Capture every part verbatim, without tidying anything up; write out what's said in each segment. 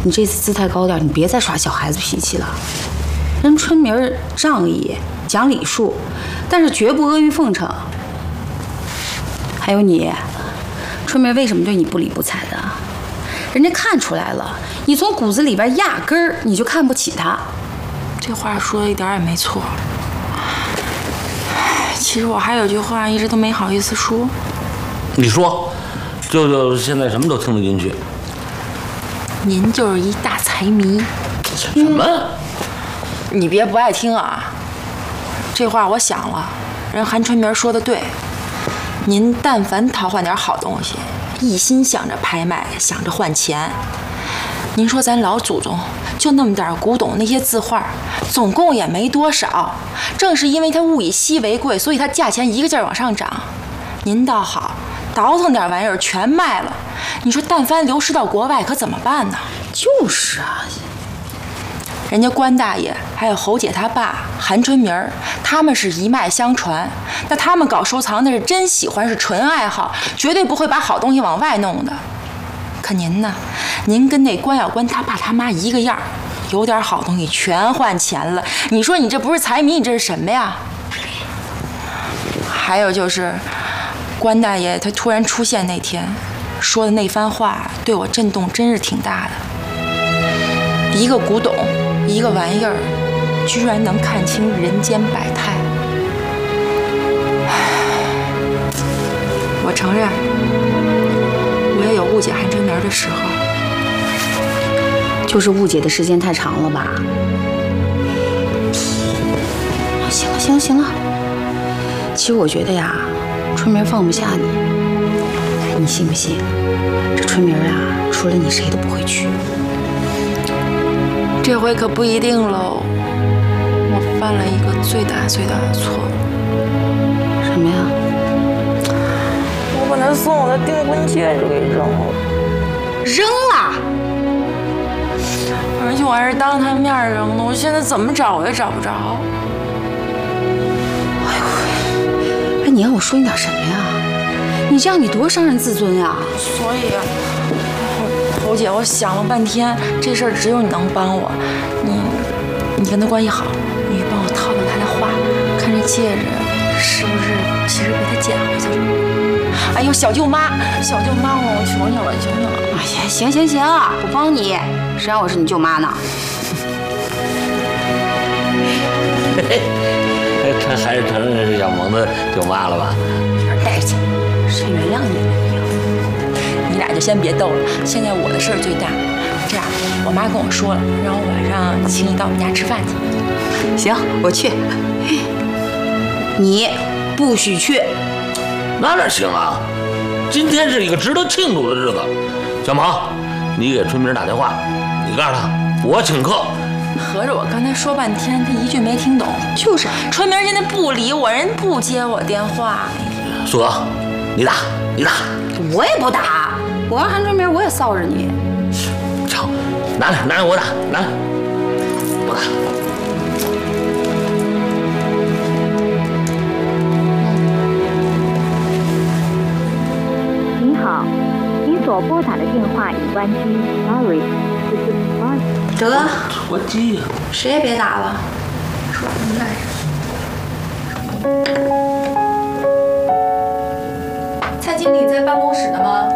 你这次姿态高点，你别再耍小孩子脾气了。人春明仗义讲礼数，但是绝不阿谀奉承。还有你，春明为什么对你不理不睬的？人家看出来了，你从骨子里边压根儿你就看不起他。 这话说的一点也没错。其实我还有句话一直都没好意思说。 你说，舅舅现在什么都听得进去。 您就是一大财迷。 什么？ 你别不爱听啊！这话我想了，人韩春明说的对。您但凡淘换点好东西，一心想着拍卖，想着换钱。您说咱老祖宗就那么点古董，那些字画，总共也没多少。正是因为它物以稀为贵，所以它价钱一个劲儿往上涨。您倒好，倒腾点玩意儿全卖了。你说但凡流失到国外，可怎么办呢？ 就是啊。 人家关大爷还有侯姐他爸韩春明儿，他们是一脉相传。那他们搞收藏那是真喜欢，是纯爱好，绝对不会把好东西往外弄的。可您呢？您跟那关小关他爸他妈一个样，有点好东西全换钱了。你说你这不是财迷，你这是什么呀？还有就是，关大爷他突然出现那天，说的那番话对我震动真是挺大的。一个古董。一个玩意儿，居然能看清人间百态。我承认，我也有误解韩春明的时候， 就是误解的时间太长了吧？行了，行了，行了。其实我觉得呀，春明放不下你。你信不信？这春明啊，除了你谁都不会娶。 这回可不一定喽，我犯了一个最大最大的错误。 什么呀？ 我把他送我的订婚戒指给扔了。 扔了？ 而且我还是当着他面扔的，我现在怎么找我也找不着。 哎呦，哎，你让我说你点什么呀？你这样你多伤人自尊呀！ 所以。侯姐，我想了半天，这事儿只有你能帮我。你，你跟他关系好，你帮我套套他的话，看这戒指是不是其实被他捡回去了。哎呦，小舅妈，小舅妈，我求你了，求你了！ 哎呀，行行行，我帮你，谁让我是你舅妈呢？ 他还是承认是小萌的舅妈了吧？ 带着去，谁原谅你了？ 你俩就先别斗了，现在我的事儿最大。这样，我妈跟我说了，让我晚上请你到我们家吃饭去。 行，我去。你不许去。 那哪行啊？今天是一个值得庆祝的日子。小萌，你给春明打电话，你告诉他我请客。 合着我刚才说半天，他一句没听懂。 就是， 春明现在不理我，人不接我电话。 苏哥，你打，你打。 我也不打。我要韩春明，我也臊着你。 成，拿来，拿来，我打，拿来，我打。 您好，您所拨打的电话已关机 ，sorry。 得， 我机呀， 谁也别打了。说什么来着？蔡经理在办公室呢吗？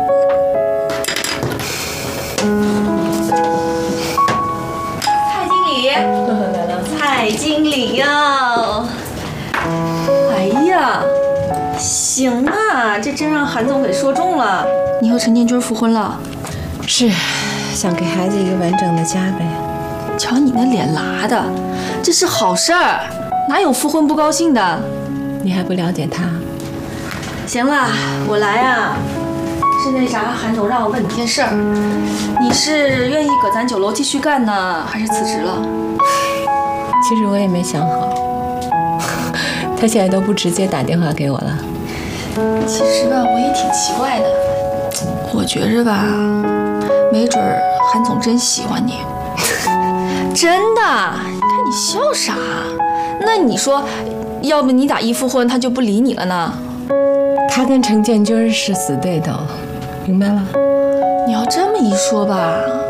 蔡经理，蔡经理呀！ 哎呀，行啊，这真让韩总给说中了。 你和陈建军复婚了？ 是，想给孩子一个完整的家呗。 瞧你那脸拉的， 这是好事儿，哪有复婚不高兴的？ 你还不了解他？ 行了，我来啊。是那啥，韩总让我问你件事儿，你是愿意搁咱酒楼继续干呢，还是辞职了？ 其实我也没想好，他现在都不直接打电话给我了。 其实吧，我也挺奇怪的，我觉着吧，没准儿韩总真喜欢你。真的？你看你笑啥？那你说，要不你打一复婚，他就不理你了呢？ 他跟陈建军是死对头，明白了？ 你要这么一说吧，